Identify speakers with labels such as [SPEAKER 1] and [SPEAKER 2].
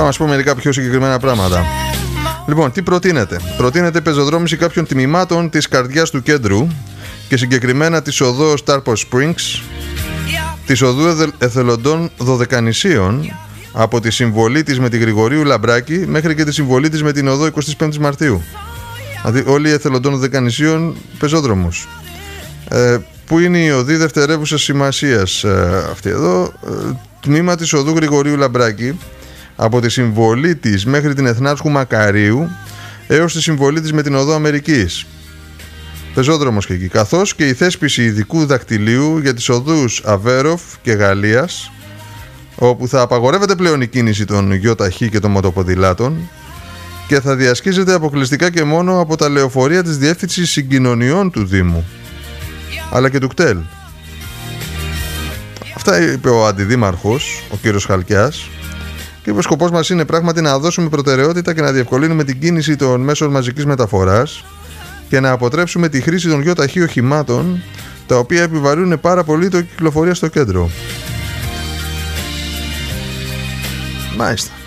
[SPEAKER 1] Θα μας πω μερικά πιο συγκεκριμένα πράγματα. Λοιπόν, τι προτείνεται? Προτείνεται πεζοδρόμηση κάποιων τμήματων της καρδιάς του κέντρου και συγκεκριμένα της οδού Starport Springs, της οδού εθελοντών Δωδεκανησίων, από τη συμβολή της με τη Γρηγορίου Λαμπράκη μέχρι και τη συμβολή της με την οδό 25 Μαρτίου. Δηλαδή όλοι οι εθελοντών Δωδεκανησίων πεζόδρομους. Που είναι η οδή δευτερεύουσας σημασίας αυτή εδώ, τμήμα της οδού Γρηγορίου Λαμπράκη, από τη συμβολή της μέχρι την Εθνάρχου Μακαρίου έως τη συμβολή της με την οδό Αμερικής. Πεζόδρομος και εκεί, καθώς και η θέσπιση ειδικού δακτυλίου για τις οδούς Αβέροφ και Γαλλίας, όπου θα απαγορεύεται πλέον η κίνηση των ΙΧ και των μοτοποδηλάτων και θα διασχίζεται αποκλειστικά και μόνο από τα λεωφορεία της Διεύθυνσης Συγκοινωνιών του Δήμου, αλλά και του ΚΤΕΛ. Αυτά είπε ο αντιδήμαρχος, ο κύριος Χαλκιάς, και ο σκοπός μας είναι πράγματι να δώσουμε προτεραιότητα και να διευκολύνουμε την κίνηση των μέσων μαζικής μεταφοράς και να αποτρέψουμε τη χρήση των ΙΧ οχημάτων, τα οποία επιβαρύνουν πάρα πολύ το κυκλοφορία στο κέντρο. Μάλιστα.